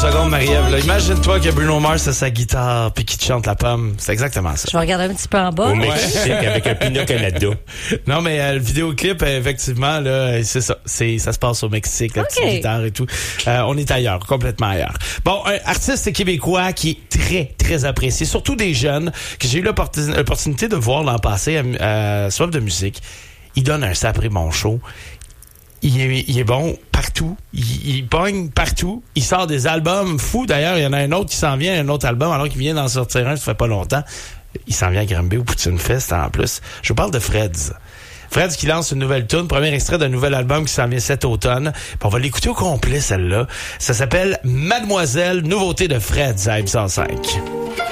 secondes, Marie-Ève. Là. Imagine-toi que Bruno Mars a sa guitare puis qu'il te chante la pomme. C'est exactement ça. Je vais regarder un petit peu en bas. Au Mexique, avec un pina colada. Non, mais le vidéoclip, effectivement, là, c'est ça. Ça se passe au Mexique, la petite guitare et tout. On est ailleurs, complètement ailleurs. Bon, un artiste québécois qui est très, très apprécié, surtout des jeunes, que j'ai eu l'opportunité de voir l'an passé à Soif de musique. Il donne un sacré bon show. Il est bon partout. Il pogne partout. Il sort des albums fous. D'ailleurs, il y en a un autre qui s'en vient, un autre album, alors qu'il vient d'en sortir un, ça fait pas longtemps. Il s'en vient à Granby au Poutine Fest en plus. Je vous parle de Freds. Freds qui lance une nouvelle tune, premier extrait d'un nouvel album qui s'en vient cet automne. Puis on va l'écouter au complet, celle-là. Ça s'appelle Mademoiselle, nouveauté de Freds à M105.